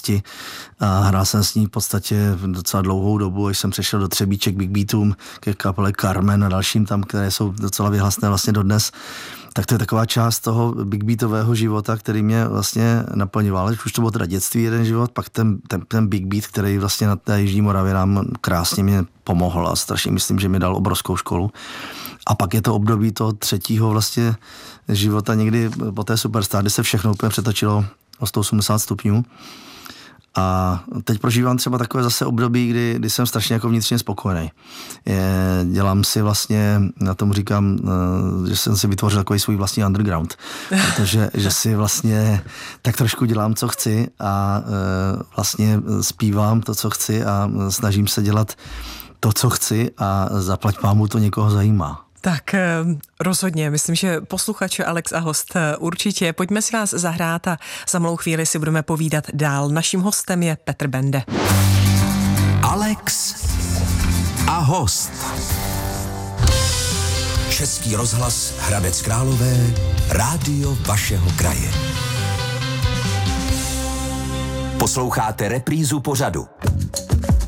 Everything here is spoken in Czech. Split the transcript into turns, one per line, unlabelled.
vlasti a hrál jsem s ní v podstatě docela dlouhou dobu, až jsem přešel do Třebíček Big Beatům ke kapele Carmen a dalším tam, které jsou docela vyhlasné vlastně dodnes. Tak to je taková část toho big beatového života, který mě vlastně naplňoval. Už to bylo teda dětství jeden život, pak ten big beat, který vlastně na té Jižní Moravě nám krásně mě pomohl a strašně myslím, že mi dal obrovskou školu. A pak je to období toho třetího vlastně života někdy po té Superstar, kdy se všechno úplně přetočilo o 180 stupňů. A teď prožívám třeba takové zase období, kdy jsem strašně jako vnitřně spokojený. Dělám si vlastně, na tomu říkám, že jsem si vytvořil takový svůj vlastní underground. Protože že si vlastně tak trošku dělám, co chci a vlastně zpívám to, co chci a snažím se dělat to, co chci a zaplať pámu to někoho zajímá.
Tak rozhodně, myslím, že posluchač Alex a host určitě. Pojďme si vás zahrát a za malou chvíli si budeme povídat dál. Naším hostem je Petr Bende.
Alex a host. Český rozhlas Hradec Králové, rádio vašeho kraje. Posloucháte reprízu pořadu.